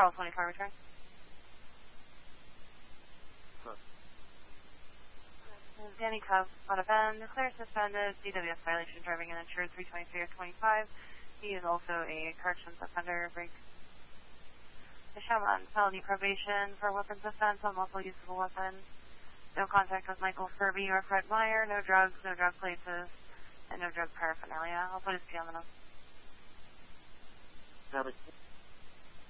Charles 24, return. Danny Cub, out of Bend, declared suspended, DWS violation, driving an insured 323 or 25. He is also a corrections offender, break. The Shaman, felony probation for weapons offense, unlawful use of a weapon. No contact with Michael Furby or Fred Meyer, no drugs, no drug places, and no drug paraphernalia. I'll put his P on the note.